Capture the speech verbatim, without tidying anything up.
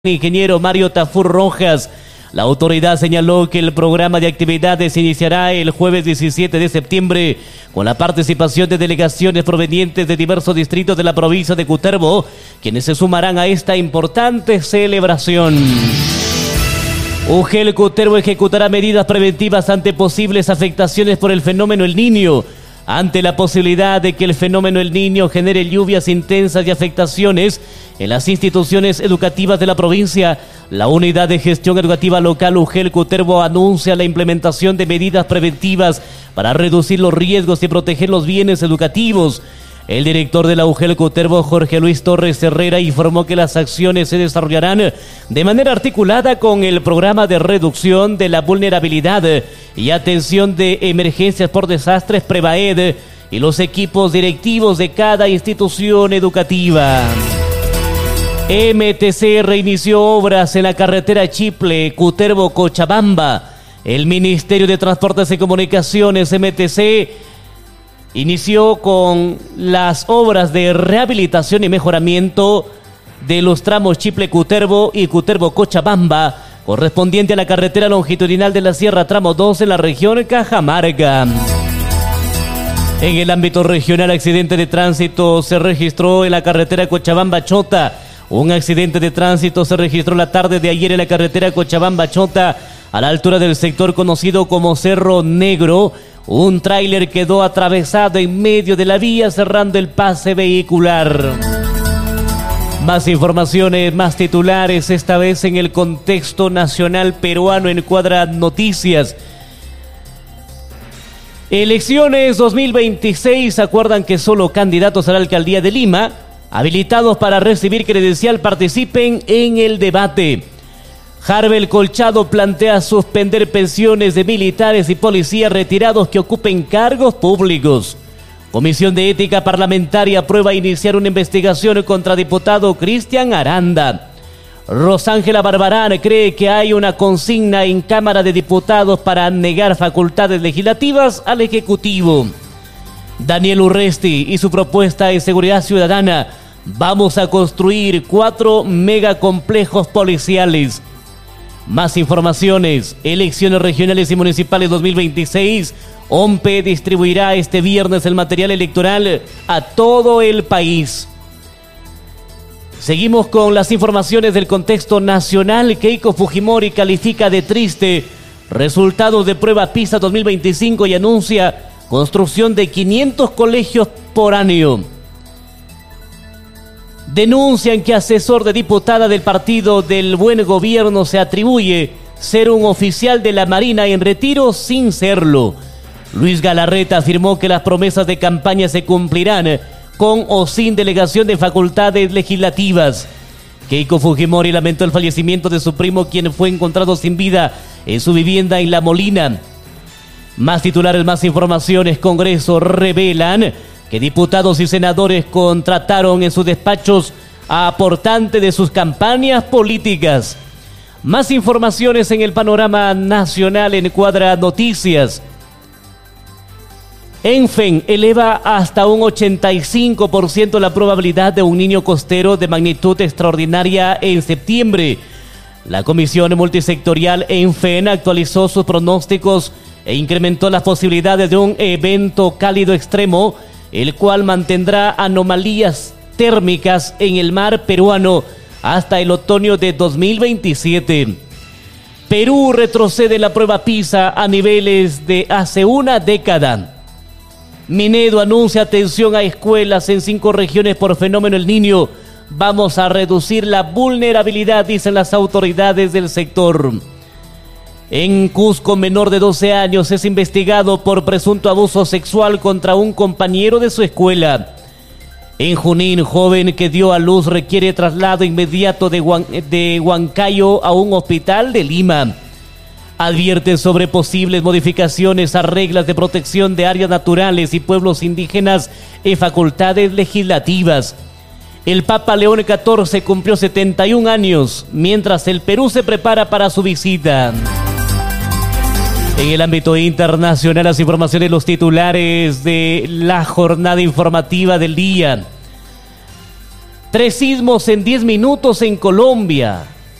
Ingeniero Mario Tafur Rojas. La autoridad señaló que el programa de actividades iniciará el jueves diecisiete de septiembre con la participación de delegaciones provenientes de diversos distritos de la provincia de Cutervo, quienes se sumarán a esta importante celebración. U G E L Cutervo ejecutará medidas preventivas ante posibles afectaciones por el fenómeno El Niño. Ante la posibilidad de que el fenómeno El Niño genere lluvias intensas y afectaciones en las instituciones educativas de la provincia, la Unidad de Gestión Educativa Local U G E L Cutervo anuncia la implementación de medidas preventivas para reducir los riesgos y proteger los bienes educativos. El director de la U G E L Cutervo, Jorge Luis Torres Herrera, informó que las acciones se desarrollarán de manera articulada con el programa de reducción de la vulnerabilidad y atención de emergencias por desastres PREVAED y los equipos directivos de cada institución educativa. M T C reinició obras en la carretera Chiple, Cutervo-Cochabamba. El Ministerio de Transportes y Comunicaciones, M T C, inició con las obras de rehabilitación y mejoramiento de los tramos Chiple-Cutervo y Cutervo-Cochabamba, correspondiente a la carretera longitudinal de la Sierra Tramo dos en la región Cajamarca. En el ámbito regional, accidente de tránsito se registró en la carretera Cochabamba-Chota. Un accidente de tránsito se registró la tarde de ayer en la carretera Cochabamba-Chota, a la altura del sector conocido como Cerro Negro. Un tráiler quedó atravesado en medio de la vía, cerrando el pase vehicular. Más informaciones, más titulares, esta vez en el contexto nacional peruano en Cuadra Noticias. Elecciones dos mil veintiséis, acuerdan que solo candidatos a la alcaldía de Lima, habilitados para recibir credencial, participen en el debate. Harbel Colchado plantea suspender pensiones de militares y policías retirados que ocupen cargos públicos. Comisión de Ética Parlamentaria aprueba iniciar una investigación contra diputado Cristian Aranda. Rosángela Barbarán cree que hay una consigna en Cámara de Diputados para negar facultades legislativas al Ejecutivo. Daniel Urresti y su propuesta de seguridad ciudadana: vamos a construir cuatro megacomplejos policiales. Más informaciones, elecciones regionales y municipales dos mil veintiséis. O M P E distribuirá este viernes el material electoral a todo el país. Seguimos con las informaciones del contexto nacional. Keiko Fujimori califica de triste resultados de prueba PISA dos mil veinticinco y anuncia construcción de quinientos colegios por año. Denuncian que asesor de diputada del Partido del Buen Gobierno se atribuye ser un oficial de la Marina en retiro sin serlo. Luis Galarreta afirmó que las promesas de campaña se cumplirán con o sin delegación de facultades legislativas. Keiko Fujimori lamentó el fallecimiento de su primo, quien fue encontrado sin vida en su vivienda en La Molina. Más titulares, más informaciones. Congreso revelan que diputados y senadores contrataron en sus despachos a aportantes de sus campañas políticas. Más informaciones en el panorama nacional en Cuadra Noticias. ENFEN eleva hasta un ochenta y cinco por ciento la probabilidad de un niño costero de magnitud extraordinaria en septiembre. La Comisión Multisectorial ENFEN actualizó sus pronósticos e incrementó las posibilidades de un evento cálido extremo, el cual mantendrá anomalías térmicas en el mar peruano hasta el otoño de dos mil veintisiete. Perú retrocede en la prueba PISA a niveles de hace una década. Minedo anuncia atención a escuelas en cinco regiones por fenómeno El Niño. Vamos a reducir la vulnerabilidad, dicen las autoridades del sector. En Cusco, menor de doce años es investigado por presunto abuso sexual contra un compañero de su escuela. En Junín, joven que dio a luz requiere traslado inmediato de, Huan, de Huancayo a un hospital de Lima. Advierten sobre posibles modificaciones a reglas de protección de áreas naturales y pueblos indígenas y facultades legislativas. El Papa León catorce cumplió setenta y un años, mientras el Perú se prepara para su visita. En el ámbito internacional, las informaciones, los titulares de la jornada informativa del día. Tres sismos en diez minutos en Colombia.